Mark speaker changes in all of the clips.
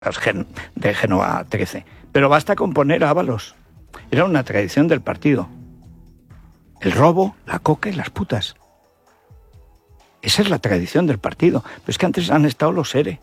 Speaker 1: de Génova 13. Pero basta con poner a Ábalos. Era una tradición del partido. El robo, la coca y las putas. Esa es la tradición del partido. Pero es que antes han estado los ERE.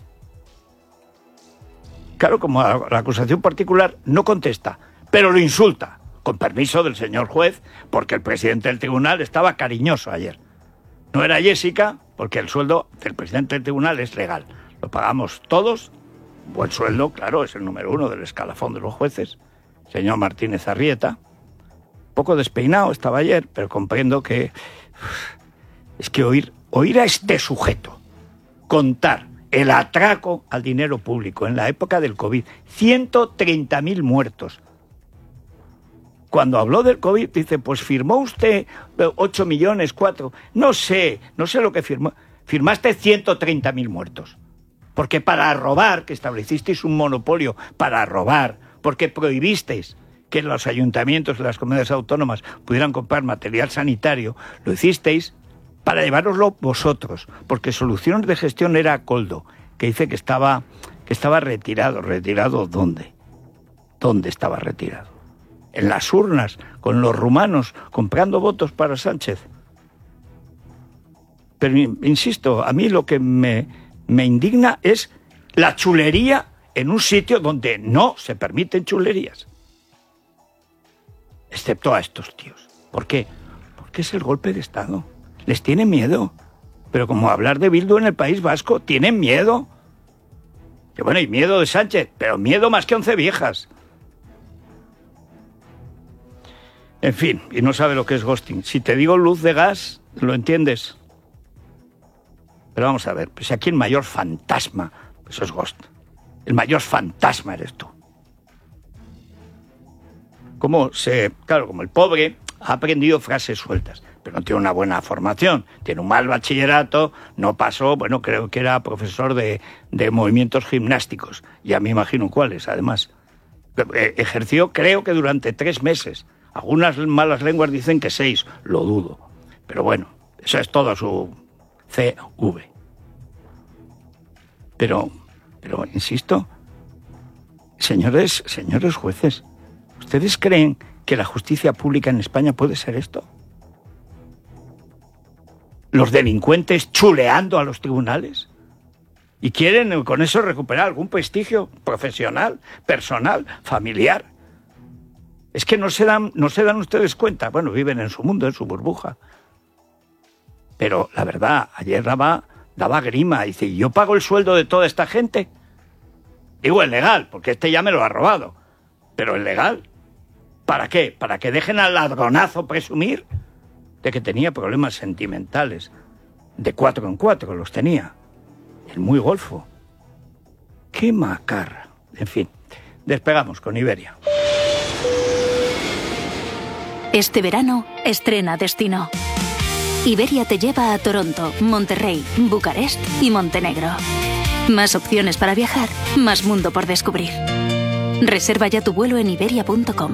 Speaker 1: Claro, como la acusación particular no contesta, pero lo insulta, con permiso del señor juez, porque el presidente del tribunal estaba cariñoso ayer. No era Jessica, porque el sueldo del presidente del tribunal es legal. Lo pagamos todos. Buen sueldo, claro, es el número 1 del escalafón de los jueces. Señor Martínez Arrieta. Poco despeinado estaba ayer, pero comprendo que... Es que oír a este sujeto contar el atraco al dinero público en la época del COVID, 130.000 muertos. Cuando habló del COVID, dice, pues firmó usted 8 millones, 4... No sé lo que firmó. Firmaste 130.000 muertos. Porque para robar, que establecisteis un monopolio para robar, porque prohibisteis que los ayuntamientos de las comunidades autónomas pudieran comprar material sanitario, lo hicisteis para llevároslo vosotros, porque Soluciones de Gestión era Coldo, que dice que estaba retirado. ¿Retirado dónde? ¿Dónde estaba retirado? En las urnas, con los rumanos, comprando votos para Sánchez. Pero, insisto, a mí lo que me indigna es la chulería en un sitio donde no se permiten chulerías. Excepto a estos tíos. ¿Por qué? Porque es el golpe de Estado. Les tiene miedo. Pero como hablar de Bildu en el País Vasco, tienen miedo. Que bueno, y miedo de Sánchez, pero miedo más que 11 viejas. En fin, y no sabe lo que es ghosting. Si te digo luz de gas, lo entiendes. Pero vamos a ver, pues aquí el mayor fantasma, eso es Ghost. El mayor fantasma eres tú. Como el pobre ha aprendido frases sueltas, pero no tiene una buena formación, tiene un mal bachillerato, no pasó, bueno, creo que era profesor de movimientos gimnásticos, ya me imagino cuáles, además. Ejerció, creo que durante 3 meses. Algunas malas lenguas dicen que 6, lo dudo. Pero bueno, eso es todo su CV. Pero insisto, señores jueces, ¿ustedes creen que la justicia pública en España puede ser esto? ¿Los delincuentes chuleando a los tribunales? ¿Y quieren con eso recuperar algún prestigio profesional, personal, familiar? Es que no se dan ustedes cuenta. Bueno, viven en su mundo, en su burbuja. Pero la verdad, ayer daba grima. Dice, ¿yo pago el sueldo de toda esta gente? Digo, el legal, porque este ya me lo ha robado. Pero el legal, ¿para qué? ¿Para que dejen al ladronazo presumir de que tenía problemas sentimentales? De 4 en 4 los tenía. El muy golfo. ¡Qué macarra! En fin, despegamos con Iberia.
Speaker 2: Este verano, estrena destino. Iberia te lleva a Toronto, Monterrey, Bucarest y Montenegro. Más opciones para viajar, más mundo por descubrir. Reserva ya tu vuelo en iberia.com.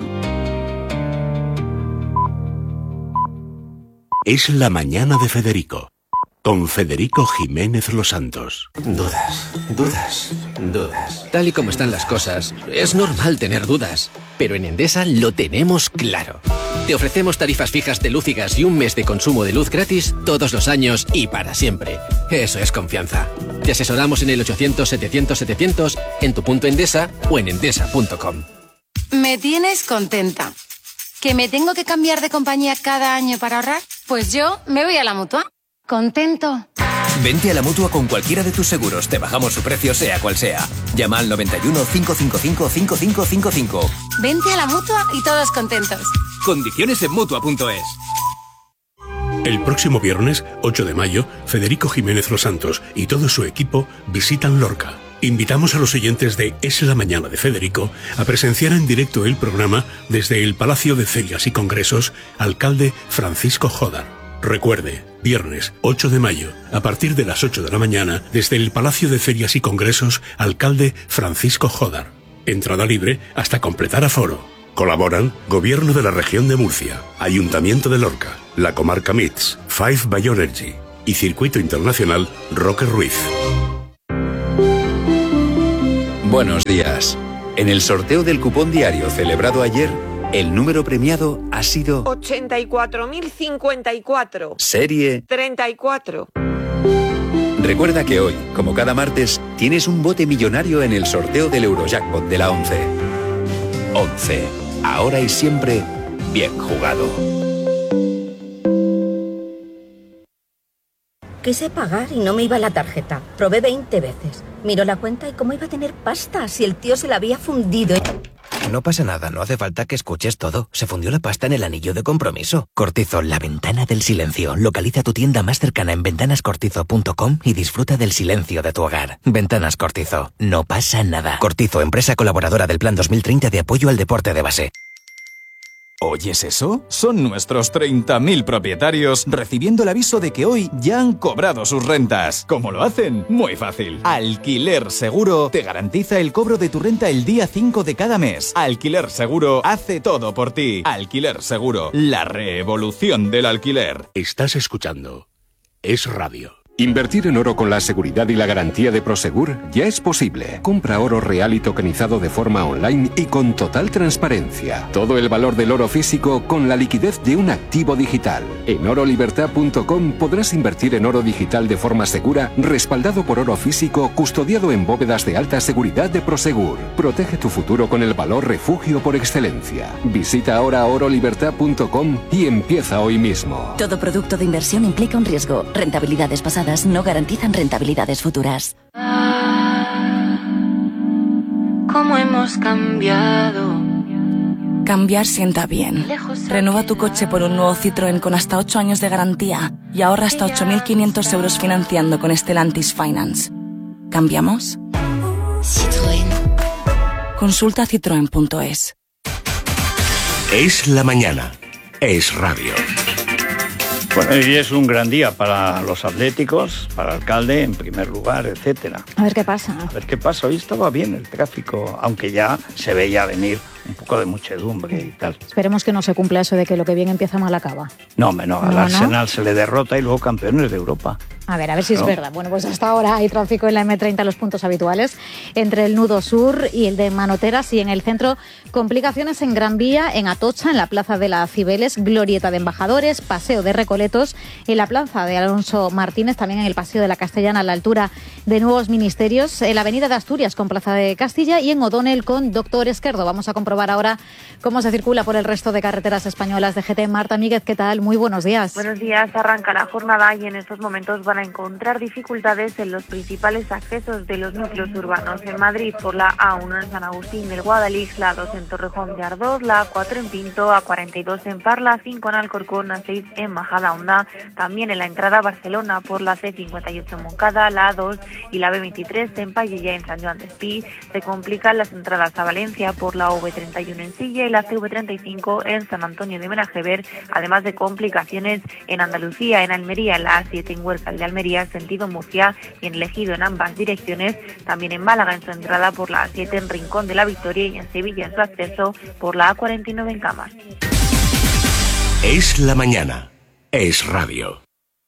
Speaker 3: Es la mañana de Federico, con Federico Jiménez Los Santos.
Speaker 4: Dudas. Tal y como están las cosas, es normal tener dudas. Pero en Endesa lo tenemos claro. Te ofrecemos tarifas fijas de luz y gas y un mes de consumo de luz gratis todos los años y para siempre. Eso es confianza. Te asesoramos en el 800-700-700, en tu punto Endesa o en endesa.com.
Speaker 5: Me tienes contenta. ¿Que me tengo que cambiar de compañía cada año para ahorrar? Pues yo me voy a la Mutua. ¿Contento?
Speaker 6: Vente a la Mutua con cualquiera de tus seguros. Te bajamos su precio sea cual sea. Llama al 91 555 5555.
Speaker 5: Vente a la Mutua y todos contentos.
Speaker 6: Condiciones en Mutua.es.
Speaker 3: El próximo viernes, 8 de mayo, Federico Jiménez Los Santos y todo su equipo visitan Lorca. Invitamos a los oyentes de Es la Mañana de Federico a presenciar en directo el programa desde el Palacio de Ferias y Congresos, alcalde Francisco Jodar. Recuerde, viernes 8 de mayo, a partir de las 8 de la mañana, desde el Palacio de Ferias y Congresos, alcalde Francisco Jodar. Entrada libre hasta completar aforo. Colaboran Gobierno de la Región de Murcia, Ayuntamiento de Lorca, la Comarca MITS, Five Bioenergy y Circuito Internacional Roque Ruiz.
Speaker 7: Buenos días. En el sorteo del cupón diario celebrado ayer, el número premiado ha sido
Speaker 8: 84.054.
Speaker 7: Serie
Speaker 8: 34.
Speaker 7: Recuerda que hoy, como cada martes, tienes un bote millonario en el sorteo del Eurojackpot de la 11. 11. Ahora y siempre, bien jugado.
Speaker 9: Quise pagar y no me iba la tarjeta. Probé 20 veces. Miró la cuenta y cómo iba a tener pasta si el tío se la había fundido.
Speaker 10: No pasa nada, no hace falta que escuches todo. Se fundió la pasta en el anillo de compromiso. Cortizo, la ventana del silencio. Localiza tu tienda más cercana en ventanascortizo.com y disfruta del silencio de tu hogar. Ventanas Cortizo. No pasa nada. Cortizo, empresa colaboradora del Plan 2030 de apoyo al deporte de base.
Speaker 11: ¿Oyes eso? Son nuestros 30.000 propietarios recibiendo el aviso de que hoy ya han cobrado sus rentas. ¿Cómo lo hacen? Muy fácil. Alquiler Seguro te garantiza el cobro de tu renta el día 5 de cada mes. Alquiler Seguro hace todo por ti. Alquiler Seguro, la revolución del alquiler.
Speaker 3: Estás escuchando Es Radio.
Speaker 12: Invertir en oro con la seguridad y la garantía de Prosegur ya es posible. Compra oro real y tokenizado de forma online y con total transparencia. Todo el valor del oro físico con la liquidez de un activo digital. En orolibertad.com podrás invertir en oro digital de forma segura, respaldado por oro físico, custodiado en bóvedas de alta seguridad de Prosegur. Protege tu futuro con el valor refugio por excelencia. Visita ahora orolibertad.com y empieza hoy mismo.
Speaker 13: Todo producto de inversión implica un riesgo. Rentabilidades pasadas no garantizan rentabilidades futuras.
Speaker 14: ¿Cómo hemos cambiado?
Speaker 15: Cambiar sienta bien. Renueva tu coche por un nuevo Citroën con hasta 8 años de garantía y ahorra hasta 8.500 euros financiando con Stellantis Finance. ¿Cambiamos?
Speaker 14: Citroën.
Speaker 15: Consulta citroen.es.
Speaker 3: Es la mañana. Es Radio.
Speaker 1: Bueno, y es un gran día para los atléticos, para el alcalde en primer lugar, etcétera.
Speaker 16: A ver qué pasa.
Speaker 1: A ver qué pasa. Hoy estaba bien el tráfico, aunque ya se veía venir un poco de muchedumbre y tal.
Speaker 16: Esperemos que no se cumpla eso de que lo que bien empieza mal acaba.
Speaker 1: No, al Arsenal se le derrota y luego campeones de Europa.
Speaker 16: A ver si es verdad. Bueno, pues hasta ahora hay tráfico en la M30 los puntos habituales, entre el nudo sur y el de Manoteras, y en el centro complicaciones en Gran Vía, en Atocha, en la plaza de la Cibeles, Glorieta de Embajadores, Paseo de Recoletos, en la plaza de Alonso Martínez, también en el Paseo de la Castellana a la altura de Nuevos Ministerios, en la Avenida de Asturias con Plaza de Castilla y en O'Donnell con Doctor Esquerdo. Vamos a comprobar ahora cómo se circula por el resto de carreteras españolas de GT. Marta Míguez, ¿qué tal? Muy buenos días.
Speaker 17: Buenos días. Arranca la jornada y en estos momentos van a encontrar dificultades en los principales accesos de los núcleos urbanos. En Madrid por la A1 en San Agustín del Guadalix, la A2 en Torrejón de Ardoz, la A4 en Pinto, A42 en Parla, A5 en Alcorcón, A6 en Majadahonda, también en la entrada a Barcelona por la C58 en Moncada, la A2 y la B23 en Pallilla en San Joan d'Espí. Se complican las entradas a Valencia por la V31 en Silla y la CV35 en San Antonio de Benajever, además de complicaciones en Andalucía, en Almería, en la A7 en Huércal de Almería, sentido Murcia, y en Ejido en ambas direcciones, también en Málaga en su entrada por la A7 en Rincón de la Victoria y en Sevilla en su acceso por la A49 en Camas.
Speaker 3: Es la mañana. Es Radio.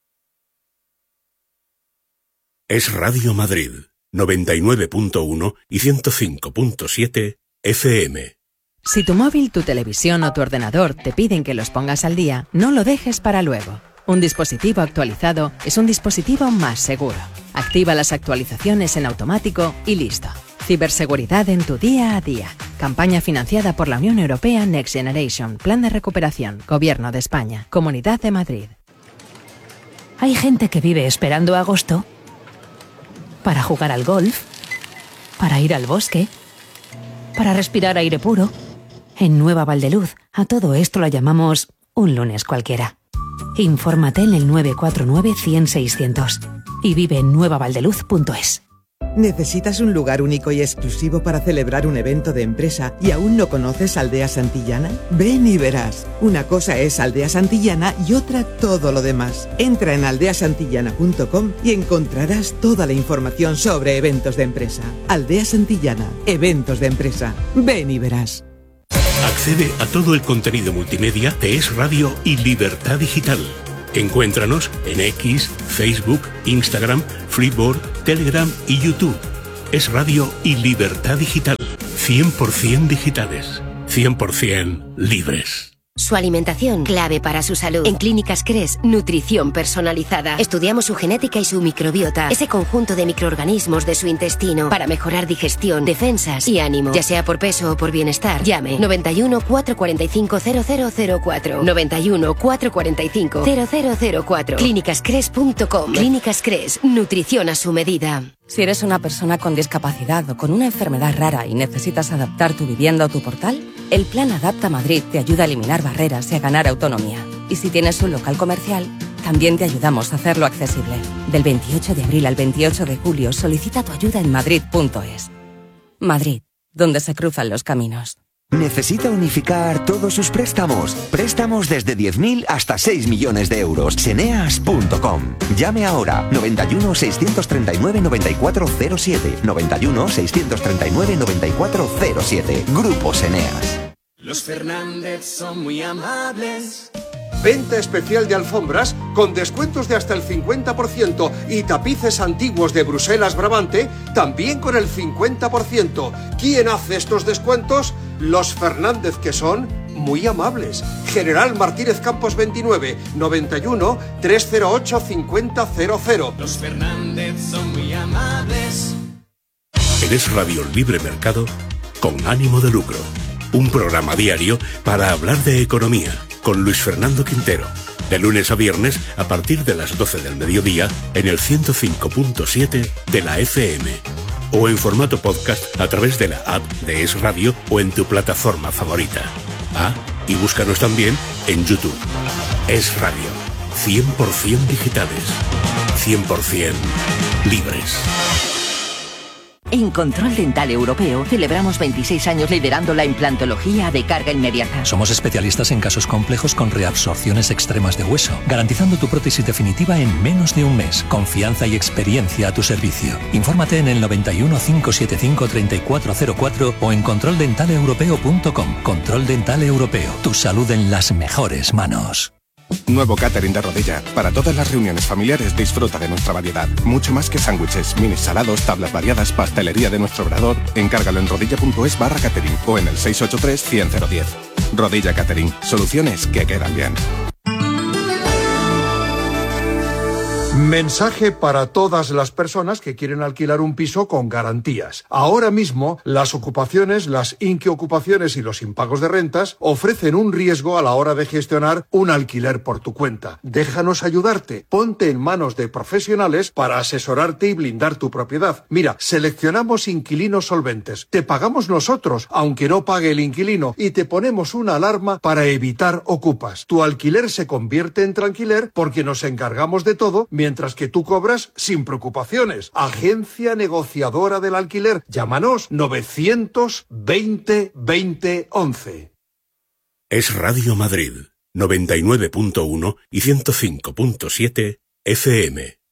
Speaker 3: Es Radio Madrid, 99.1 y 105.7 FM.
Speaker 18: Si tu móvil, tu televisión o tu ordenador te piden que los pongas al día, no lo dejes para luego. Un dispositivo actualizado es un dispositivo más seguro. Activa las actualizaciones en automático y listo. Ciberseguridad en tu día a día. Campaña financiada por la Unión Europea Next Generation. Plan de recuperación. Gobierno de España. Comunidad de Madrid.
Speaker 2: Hay gente que vive esperando agosto para jugar al golf, para ir al bosque, para respirar aire puro. En Nueva Valdeluz, a todo esto lo llamamos un lunes cualquiera. Infórmate en el 949-100-600 y vive en nuevavaldeluz.es.
Speaker 19: ¿Necesitas un lugar único y exclusivo para celebrar un evento de empresa y aún no conoces Aldea Santillana? Ven y verás. Una cosa es Aldea Santillana y otra todo lo demás. Entra en aldeasantillana.com y encontrarás toda la información sobre eventos de empresa. Aldea Santillana, eventos de empresa. Ven y verás.
Speaker 3: Accede a todo el contenido multimedia de Es Radio y Libertad Digital. Encuéntranos en X, Facebook, Instagram, Freeboard, Telegram y YouTube. Es Radio y Libertad Digital. 100% digitales. 100% libres.
Speaker 8: Su alimentación, clave para su salud. En Clínicas Cres, nutrición personalizada. Estudiamos su genética y su microbiota, ese conjunto de microorganismos de su intestino, para mejorar digestión, defensas y ánimo. Ya sea por peso o por bienestar, llame 91 445 0004. 91 445 0004. Clínicascres.com. Clínicas Cres, nutrición a su medida.
Speaker 15: Si eres una persona con discapacidad o con una enfermedad rara y necesitas adaptar tu vivienda o tu portal, el Plan Adapta Madrid te ayuda a eliminar barreras y a ganar autonomía. Y si tienes un local comercial, también te ayudamos a hacerlo accesible. Del 28 de abril al 28 de julio solicita tu ayuda en madrid.es. Madrid, donde se cruzan los caminos.
Speaker 20: ¿Necesita unificar todos sus préstamos? Préstamos desde 10.000 hasta 6 millones de euros. Seneas.com. Llame ahora. 91 639 9407. 91 639 9407. Grupo Seneas.
Speaker 21: Los Fernández son muy amables. Venta especial de alfombras con descuentos de hasta el 50% y tapices antiguos de Bruselas Brabante también con el 50%. ¿Quién hace estos descuentos? Los Fernández, que son muy amables. General Martínez Campos 29, 91 308 5000. Los Fernández son muy amables.
Speaker 3: Eres Radio Libre Mercado con ánimo de lucro. Un programa diario para hablar de economía con Luis Fernando Quintero. De lunes a viernes a partir de las 12 del mediodía en el 105.7 de la FM. O en formato podcast a través de la app de Es Radio o en tu plataforma favorita. Ah, y búscanos también en YouTube. Es Radio. 100% digitales. 100% libres.
Speaker 22: En Control Dental Europeo celebramos 26 años liderando la implantología de carga inmediata.
Speaker 23: Somos especialistas en casos complejos con reabsorciones extremas de hueso, garantizando tu prótesis definitiva en menos de un mes. Confianza y experiencia a tu servicio. Infórmate en el 91 575 3404 o en controldentaleuropeo.com. Control Dental Europeo. Tu salud en las mejores manos.
Speaker 24: Nuevo catering de Rodilla. Para todas las reuniones familiares disfruta de nuestra variedad. Mucho más que sándwiches, minis salados, tablas variadas, pastelería de nuestro obrador. Encárgalo en rodilla.es/catering o en el 683-100-010. Rodilla Catering. Soluciones que quedan bien.
Speaker 21: Mensaje para todas las personas que quieren alquilar un piso con garantías. Ahora mismo, las ocupaciones, las inquiocupaciones y los impagos de rentas ofrecen un riesgo a la hora de gestionar un alquiler por tu cuenta. Déjanos ayudarte. Ponte en manos de profesionales para asesorarte y blindar tu propiedad. Mira, seleccionamos inquilinos solventes. Te pagamos nosotros, aunque no pague el inquilino, y te ponemos una alarma para evitar ocupas. Tu alquiler se convierte en tranquiler porque nos encargamos de todo, mientras que tú cobras sin preocupaciones. Agencia negociadora del alquiler. Llámanos 920 20 11.
Speaker 3: Es Radio Madrid, 99.1 y 105.7 FM.